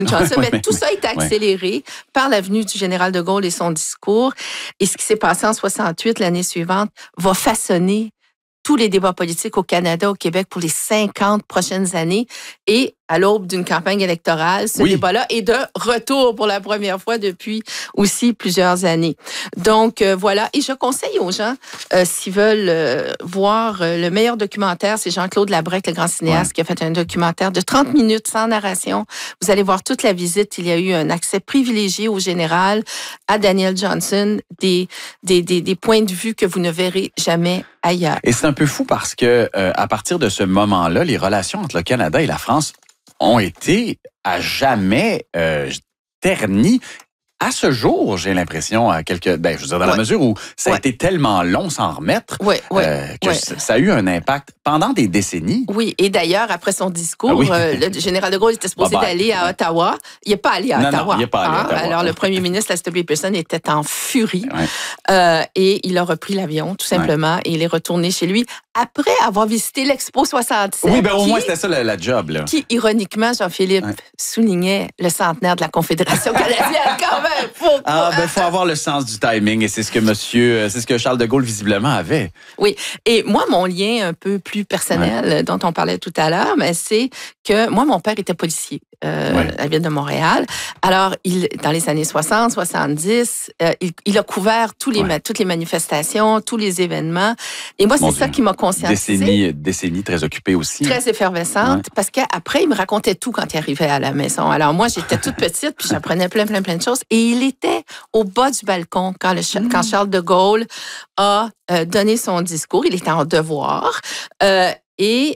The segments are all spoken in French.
Johnson. Mais tout ça a été accéléré par la venue du général de Gaulle et son discours. Et ce qui s'est passé en 68, l'année suivante, va façonner tous les débats politiques au Canada, au Québec pour les 50 prochaines années. Et à l'aube d'une campagne électorale, ce débat-là est de retour pour la première fois depuis aussi plusieurs années. Donc, voilà. Et je conseille aux gens, s'ils veulent voir le meilleur documentaire, c'est Jean-Claude Labrec, le grand cinéaste, qui a fait un documentaire de 30 minutes sans narration. Vous allez voir toute la visite. Il y a eu un accès privilégié au général, à Daniel Johnson, des points de vue que vous ne verrez jamais ailleurs. Et c'est un peu fou parce que à partir de ce moment-là, les relations entre le Canada et la France ont été à jamais ternies. À ce jour, j'ai l'impression, dans la mesure où ça a été tellement long sans remettre, que ça a eu un impact pendant des décennies. Oui, et d'ailleurs, après son discours, le général de Gaulle était supposé d'aller à Ottawa. Il n'est pas allé à Ottawa. Non, il n'est pas allé à Ottawa. Alors, le premier ministre, Lester B. Pearson, était en furie. Et il a repris l'avion, tout simplement, et il est retourné chez lui après avoir visité l'Expo 67. Oui, au moins, c'était ça la job. Là. Qui, ironiquement, Jean-Philippe, soulignait le centenaire de la Confédération canadienne, quand même. Faut avoir le sens du timing, et c'est ce que Charles de Gaulle visiblement avait. Oui, et moi, mon lien un peu plus personnel dont on parlait tout à l'heure, mais c'est que moi, mon père était policier à la ville de Montréal. Alors, dans les années 60, 70, il a couvert toutes les manifestations, tous les événements. Et moi, c'est ça qui m'a conscientisée. Décennie très occupée aussi. Très effervescente, parce qu'après, il me racontait tout quand il arrivait à la maison. Alors, moi, j'étais toute petite, puis j'apprenais plein de choses. Et il était au bas du balcon quand Charles de Gaulle a donné son discours. Il était en devoir. Et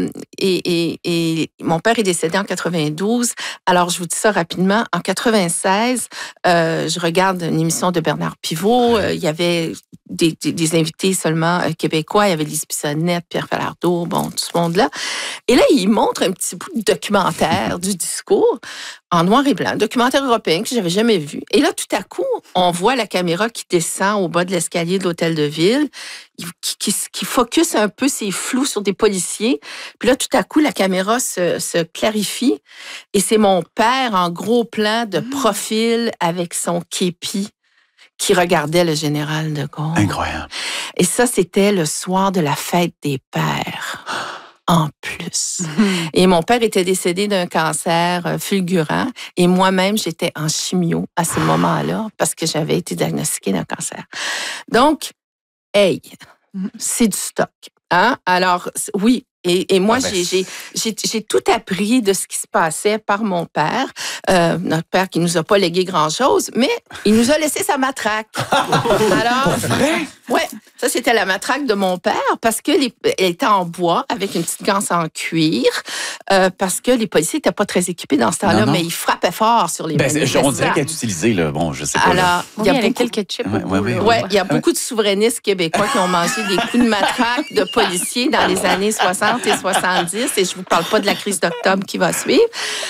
mon père est décédé en 92. Alors, je vous dis ça rapidement. En 96, je regarde une émission de Bernard Pivot. Il y avait des invités seulement québécois. Il y avait Lise Bissonnette, Pierre Falardeau, tout ce monde-là. Et là, il montre un petit bout de documentaire du discours en noir et blanc, documentaire européen que j'avais jamais vu. Et là, tout à coup, on voit la caméra qui descend au bas de l'escalier de l'hôtel de ville, qui focus un peu ses flous sur des policiers. Puis là, tout à coup, la caméra se clarifie et c'est mon père en gros plan de profil avec son képi qui regardait le général de Gaulle. Incroyable. Et ça, c'était le soir de la fête des pères. En plus. Et mon père était décédé d'un cancer fulgurant et moi-même, j'étais en chimio à ce moment-là parce que j'avais été diagnostiquée d'un cancer. Donc, c'est du stock. Hein? Alors, oui. Et moi, j'ai tout appris de ce qui se passait par mon père. Notre père qui nous a pas légué grand-chose, mais il nous a laissé sa matraque. Alors, vrai? Ouais, ça c'était la matraque de mon père parce que elle était en bois avec une petite ganse en cuir parce que les policiers n'étaient pas très équipés dans ce temps-là, mais ils frappaient fort sur les manifestants. On dirait qu'elle est utilisée là. Bon, je sais pas. Alors, il y a quelques chips. Il y a beaucoup de souverainistes québécois qui ont mangé des coups de matraque de policiers dans les années 60 et 70, et je vous parle pas de la crise d'octobre qui va suivre.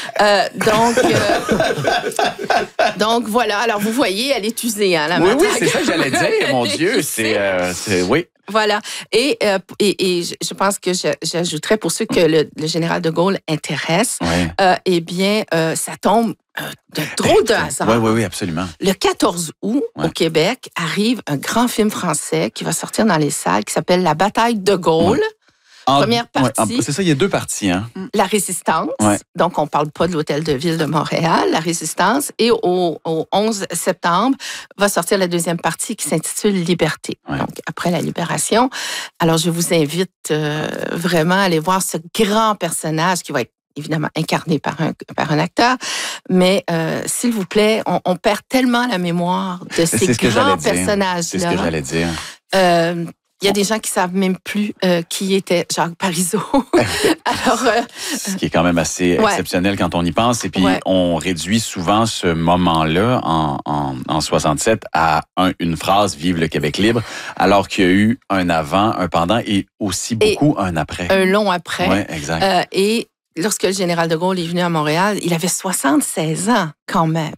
Donc voilà. Alors vous voyez, elle est usée, hein, la matraque. Oui, c'est ça que j'allais dire. Mon Dieu, oui. Voilà. Et je pense que j'ajouterais pour ceux que le général de Gaulle intéresse, ça tombe de drôle de hasard. Oui, absolument. Le 14 août, au Québec, arrive un grand film français qui va sortir dans les salles qui s'appe.lle La bataille de Gaulle. Première partie. C'est ça, il y a deux parties. Hein? La Résistance. Donc, on ne parle pas de l'Hôtel de Ville de Montréal, La Résistance. Et au 11 septembre, va sortir la deuxième partie qui s'intitule Liberté. Donc, après la libération. Alors, je vous invite vraiment à aller voir ce grand personnage qui va être évidemment incarné par un acteur. Mais, s'il vous plaît, on perd tellement la mémoire de ces grands personnages-là. C'est ce que j'allais dire. Il y a des gens qui ne savent même plus qui était Jacques Parizeau. Alors, ce qui est quand même assez exceptionnel quand on y pense. Et puis, on réduit souvent ce moment-là, en 67, à une phrase « Vive le Québec libre », alors qu'il y a eu un avant, un pendant et aussi beaucoup un après. Un long après. Oui, exact. Et lorsque le général de Gaulle est venu à Montréal, il avait 76 ans quand même.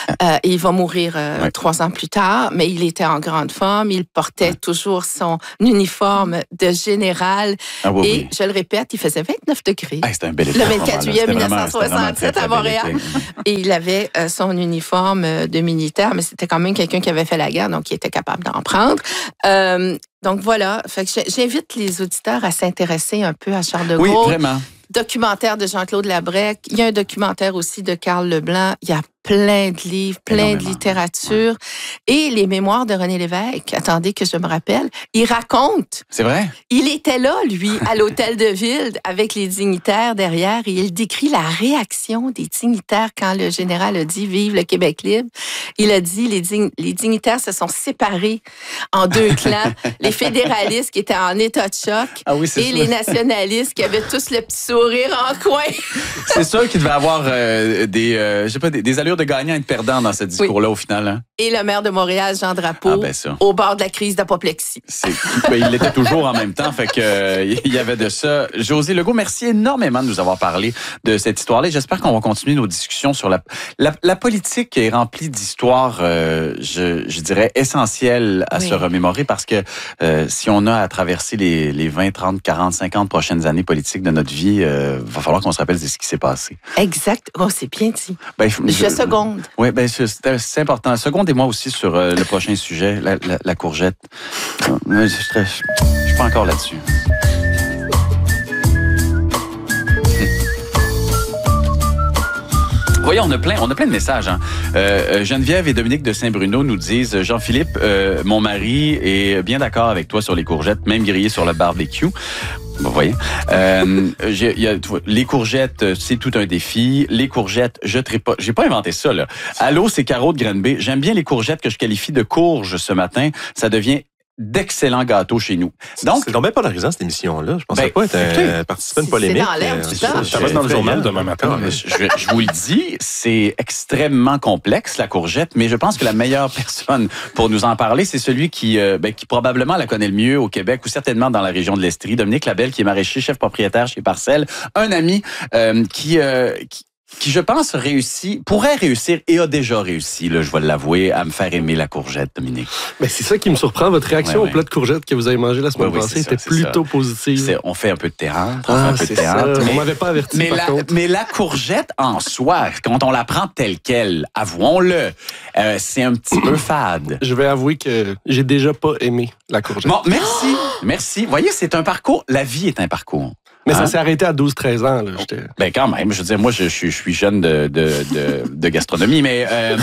Et il va mourir 3 ans plus tard, mais il était en grande forme. Il portait toujours son uniforme de général. Et je le répète, il faisait 29 degrés. C'était un bel été. Le 24 juillet 1967 à Montréal. Et il avait son uniforme de militaire, mais c'était quand même quelqu'un qui avait fait la guerre, donc il était capable d'en prendre. Donc voilà, fait que j'invite les auditeurs à s'intéresser un peu à Charles de Gaulle. Oui, vraiment. Documentaire de Jean-Claude Labrec. Il y a un documentaire aussi de Karl Leblanc. Il y a plein de livres, plein de littérature. Ouais. Et les mémoires de René Lévesque, attendez que je me rappelle, il raconte. C'est vrai? Il était là, lui, à l'hôtel de ville avec les dignitaires derrière et il décrit la réaction des dignitaires quand le général a dit « Vive le Québec libre ». Il a dit les dignitaires se sont séparés en 2 clans. Les fédéralistes qui étaient en état de choc et les nationalistes qui avaient tous le petit sourire en coin. C'est sûr qu'il devait avoir des allures de gagnant et de perdant dans ce discours-là, au final. Hein? Et le maire de Montréal, Jean Drapeau, au bord de la crise d'apoplexie. Il l'était toujours en même temps, fait que il y avait de ça. Josée Legault, merci énormément de nous avoir parlé de cette histoire-là. J'espère qu'on va continuer nos discussions sur la politique est remplie d'histoires, je dirais, essentielles à se remémorer parce que si on a à traverser les 20, 30, 40, 50 prochaines années politiques de notre vie, va falloir qu'on se rappelle de ce qui s'est passé. Exact. Oh, c'est bien dit. Je seconde. Oui, c'est important. Secondez-moi aussi sur le prochain sujet, la courgette. Je suis pas encore là-dessus. Voyons, on a plein de messages. Hein. Geneviève et Dominique de Saint-Bruno nous disent « Jean-Philippe, mon mari est bien d'accord avec toi sur les courgettes, même grillées sur le barbecue. » Vous voyez. Les courgettes, c'est tout un défi. Les courgettes, je ne pas. J'ai pas inventé ça, là. Allô, c'est Caro de Granby. J'aime bien les courgettes que je qualifie de courges ce matin. Ça devient d'excellents gâteaux chez nous. Donc, c'est tombé polarisant, cette émission-là. Je pensais pas être participant de polémique. C'est dans l'air du temps. Ça va être dans le journal demain matin. Je vous le dis, c'est extrêmement complexe, la courgette, mais je pense que la meilleure personne pour nous en parler, c'est celui qui probablement la connaît le mieux au Québec ou certainement dans la région de l'Estrie. Dominique Labelle, qui est maraîcher, chef propriétaire chez Parcelles. Un ami qui, je pense, pourrait réussir et a déjà réussi, là, je vais l'avouer, à me faire aimer la courgette, Dominique. Mais c'est ça qui me surprend. Votre réaction au plat de courgette que vous avez mangé la semaine passée était plutôt positive. On fait un peu de terrain. On m'avait pas averti, par contre. Mais la courgette en soi, quand on la prend telle qu'elle, avouons-le, c'est un petit peu fade. Je vais avouer que j'ai déjà pas aimé la courgette. Bon, merci. Vous voyez, c'est un parcours. La vie est un parcours. Mais ça s'est arrêté à 12-13 ans. Là, ben quand même, je veux dire, moi, je suis jeune de gastronomie, mais...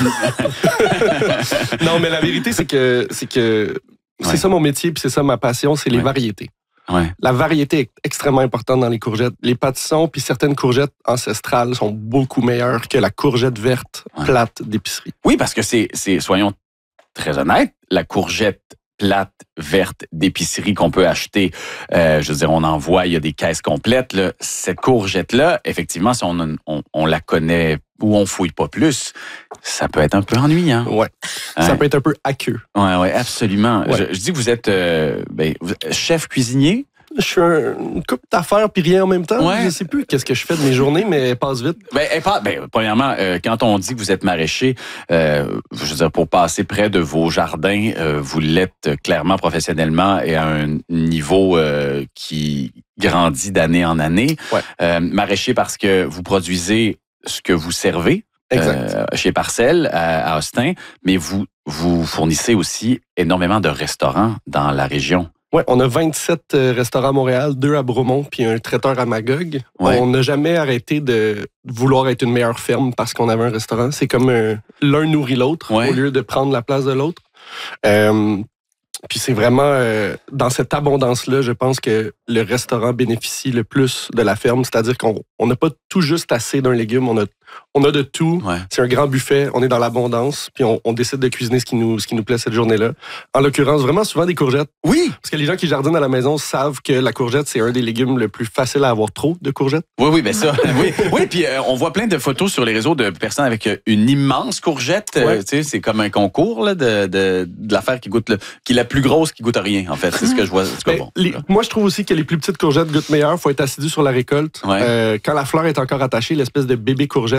Non, mais la vérité, c'est que c'est ça mon métier, puis c'est ça ma passion, c'est les variétés. Ouais. La variété est extrêmement importante dans les courgettes. Les pâtissons, puis certaines courgettes ancestrales sont beaucoup meilleures que la courgette verte plate d'épicerie. Oui, parce que soyons très honnêtes, la courgette plate, verte, d'épicerie qu'on peut acheter. Je veux dire, on en voit, il y a des caisses complètes. Là. Cette courgette-là, effectivement, si on la connaît ou on fouille pas plus, ça peut être un peu ennuyant. Ouais. Ça peut être un peu aqueux. Ouais, absolument. Ouais. Je dis que vous êtes chef cuisinier. Je suis une couple d'affaires puis rien en même temps. Ouais. Je sais plus qu'est-ce que je fais de mes journées, mais elles passent vite. Premièrement, quand on dit que vous êtes maraîcher, je veux dire, pour passer près de vos jardins, vous l'êtes clairement professionnellement et à un niveau qui grandit d'année en année. Ouais. Maraîcher parce que vous produisez ce que vous servez. Chez Parcelles, à Austin, mais vous fournissez aussi énormément de restaurants dans la région. Oui, on a 27 restaurants à Montréal, 2 à Bromont, puis un traiteur à Magog. Ouais. On n'a jamais arrêté de vouloir être une meilleure ferme parce qu'on avait un restaurant. C'est comme l'un nourrit l'autre au lieu de prendre la place de l'autre. Puis c'est vraiment dans cette abondance-là, je pense que le restaurant bénéficie le plus de la ferme. C'est-à-dire qu'on n'a pas tout juste assez d'un légume, on a de tout. Ouais. C'est un grand buffet, on est dans l'abondance, puis on décide de cuisiner ce qui nous plaît cette journée-là. En l'occurrence, vraiment souvent des courgettes. Oui! Parce que les gens qui jardinent à la maison savent que la courgette, c'est un des légumes le plus facile à avoir trop de courgettes. Oui, ben ça. Oui, puis on voit plein de photos sur les réseaux de personnes avec une immense courgette. Ouais. Tu sais, c'est comme un concours là, de l'affaire qui est la plus grosse qui goûte à rien, en fait. C'est ce que je vois. Moi, je trouve aussi que les plus petites courgettes goûtent meilleur. Il faut être assidu sur la récolte. Ouais. Quand la fleur est encore attachée, l'espèce de bébé courgette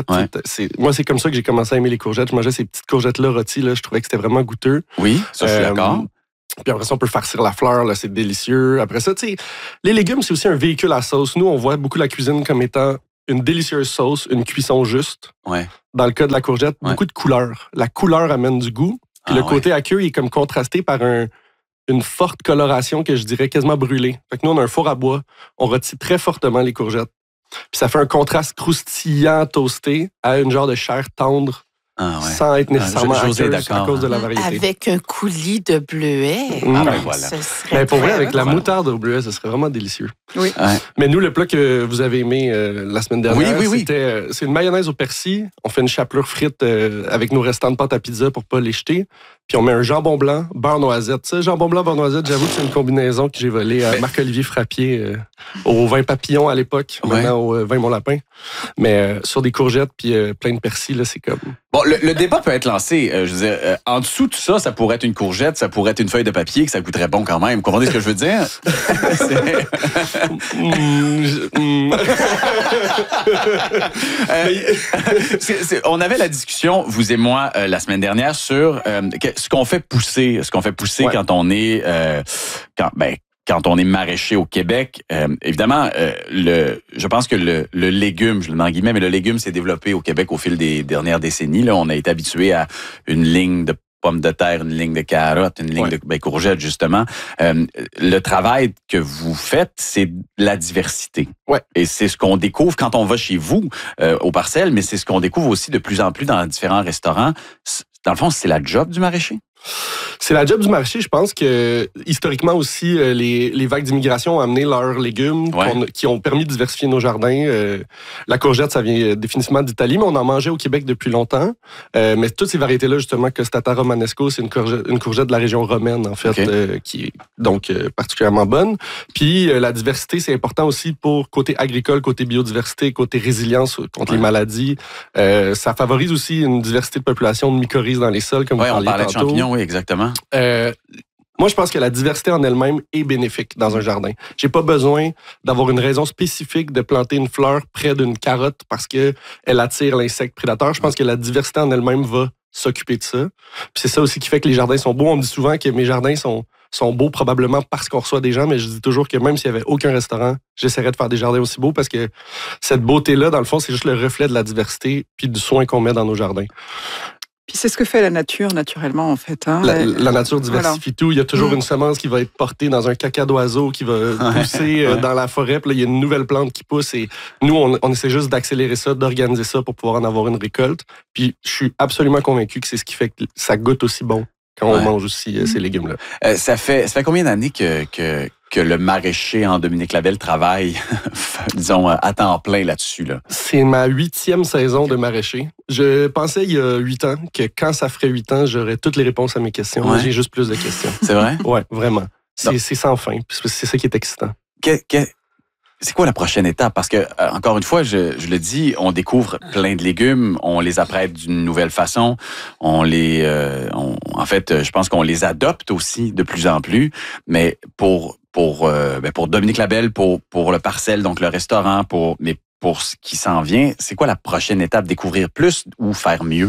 courgettes. Ouais. Moi, c'est comme ça que j'ai commencé à aimer les courgettes. Je mangeais ces petites courgettes-là rôties. Là, je trouvais que c'était vraiment goûteux. Oui, ça, je suis d'accord. Puis après ça, on peut farcir la fleur, là, c'est délicieux. Après ça, tu sais, les légumes, c'est aussi un véhicule à sauce. Nous, on voit beaucoup la cuisine comme étant une délicieuse sauce, une cuisson juste. Ouais. Dans le cas de la courgette, beaucoup de couleurs. La couleur amène du goût. Puis le côté aqueux, il est comme contrasté par une forte coloration que je dirais quasiment brûlée. Fait que nous, on a un four à bois. On rôtit très fortement les courgettes. Puis ça fait un contraste croustillant, toasté, à une genre de chair tendre. Sans être nécessairement aqueuse à cause de la variété. Avec un coulis de bleuet. Voilà. Ce serait pour vrai, avec la moutarde au bleuet, ce serait vraiment délicieux. Oui. Ouais. Mais nous, le plat que vous avez aimé la semaine dernière, c'est une mayonnaise au persil. On fait une chapelure frite avec nos restants de pâte à pizza pour pas les jeter. Puis on met un jambon blanc, beurre noisette. Ça, jambon blanc, beurre noisette, j'avoue que c'est une combinaison que j'ai volée à Marc-Olivier Frappier au vin papillon à l'époque, maintenant au vin Mon Lapin. Mais sur des courgettes puis plein de persil, là, c'est comme... Bon, le débat peut être lancé. Je veux dire, en dessous de tout ça, ça pourrait être une courgette, ça pourrait être une feuille de papier, que ça goûterait bon quand même. Vous comprenez ce que je veux dire? On avait la discussion, vous et moi, la semaine dernière, sur ce qu'on fait pousser, quand on est quand on est maraîcher au Québec. Évidemment, je pense que le légume, je le mets en guillemets, mais le légume s'est développé au Québec au fil des dernières décennies. Là, on a été habitué à une ligne de pommes de terre, une ligne de carottes, une ligne de courgettes, justement. Le travail que vous faites, c'est la diversité. Ouais. Et c'est ce qu'on découvre quand on va chez vous, aux parcelles, mais c'est ce qu'on découvre aussi de plus en plus dans différents restaurants. Dans le fond, c'est la job du maraîcher? C'est la job du marché. Je pense que historiquement aussi, les vagues d'immigration ont amené leurs légumes qui ont permis de diversifier nos jardins. La courgette, ça vient définitivement d'Italie, mais on en mangeait au Québec depuis longtemps. Mais toutes ces variétés-là, justement, Costata romanesco, c'est une courgette de la région romaine, en fait, qui est donc particulièrement bonne. Puis la diversité, c'est important aussi pour côté agricole, côté biodiversité, côté résilience contre les maladies. Ça favorise aussi une diversité de population de mycorhizes dans les sols, comme vous parliez parlait tantôt. De champignons, oui, exactement. Moi, je pense que la diversité en elle-même est bénéfique dans un jardin. J'ai pas besoin d'avoir une raison spécifique de planter une fleur près d'une carotte parce que elle attire l'insecte prédateur. Je pense que la diversité en elle-même va s'occuper de ça. Puis c'est ça aussi qui fait que les jardins sont beaux. On me dit souvent que mes jardins sont beaux probablement parce qu'on reçoit des gens, mais je dis toujours que même s'il n'y avait aucun restaurant, j'essaierais de faire des jardins aussi beaux parce que cette beauté-là, dans le fond, c'est juste le reflet de la diversité puis du soin qu'on met dans nos jardins. Puis c'est ce que fait la nature, naturellement, en fait. Hein? La nature diversifie tout. Il y a toujours une semence qui va être portée dans un caca d'oiseau qui va pousser dans la forêt. Puis là, il y a une nouvelle plante qui pousse. Et nous, on essaie juste d'accélérer ça, d'organiser ça pour pouvoir en avoir une récolte. Puis je suis absolument convaincu que c'est ce qui fait que ça goûte aussi bon quand on mange aussi ces légumes-là. Ça fait combien d'années que le maraîcher en Dominique Labelle travaille, disons, à temps plein là-dessus, là? C'est ma 8e saison de maraîcher. Je pensais il y a 8 ans que quand ça ferait 8 ans, j'aurais toutes les réponses à mes questions. Moi, j'ai juste plus de questions. C'est vrai? Oui, vraiment. C'est sans fin. C'est ça qui est excitant. C'est quoi la prochaine étape? Parce que, encore une fois, je le dis, on découvre plein de légumes, on les apprête d'une nouvelle façon, en fait, je pense qu'on les adopte aussi de plus en plus, mais pour Dominique Labelle, pour le Parcelle, donc le restaurant, mais pour ce qui s'en vient, c'est quoi la prochaine étape? Découvrir plus ou faire mieux?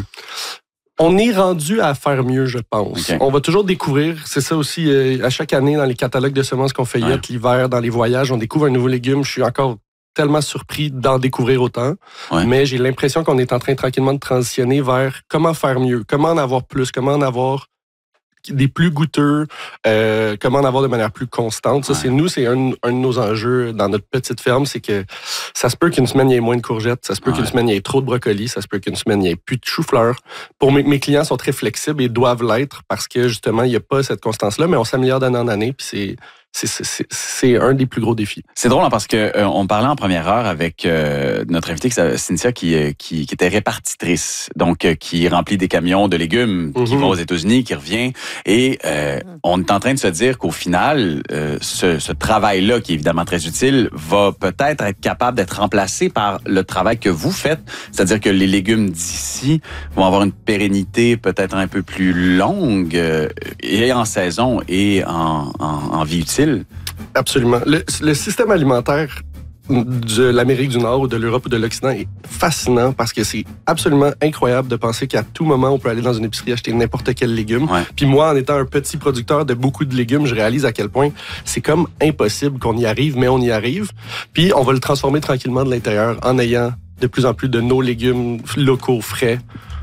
On est rendu à faire mieux, je pense. Okay. On va toujours découvrir. C'est ça aussi, à chaque année, dans les catalogues de semences qu'on fait l'hiver, dans les voyages, on découvre un nouveau légume. Je suis encore tellement surpris d'en découvrir autant. Mais j'ai l'impression qu'on est en train tranquillement de transitionner vers comment faire mieux, comment en avoir plus, comment en avoir des plus goûteux, comment en avoir de manière plus constante. Ça, c'est un de nos enjeux dans notre petite ferme, c'est que ça se peut qu'une semaine, il y ait moins de courgettes, ça se peut qu'une semaine, il y ait trop de brocolis, ça se peut qu'une semaine, il n'y ait plus de chou-fleur. Pour mes clients sont très flexibles et doivent l'être parce que, justement, il n'y a pas cette constance-là, mais on s'améliore d'année en année, puis c'est un des plus gros défis. C'est drôle, hein, parce que on parlait en première heure avec notre invitée, Cynthia, qui était répartitrice, donc qui remplit des camions de légumes, qui vont aux États-Unis, qui revient. Et on est en train de se dire qu'au final, ce travail-là, qui est évidemment très utile, va peut-être être capable d'être remplacé par le travail que vous faites. C'est-à-dire que les légumes d'ici vont avoir une pérennité peut-être un peu plus longue et en saison et en vie utile. Absolument. Le système alimentaire de l'Amérique du Nord ou de l'Europe ou de l'Occident est fascinant parce que c'est absolument incroyable de penser qu'à tout moment, on peut aller dans une épicerie acheter n'importe quel légume. Ouais. Puis moi, en étant un petit producteur de beaucoup de légumes, je réalise à quel point c'est comme impossible qu'on y arrive, mais on y arrive. Puis on va le transformer tranquillement de l'intérieur en ayant de plus en plus de nos légumes locaux frais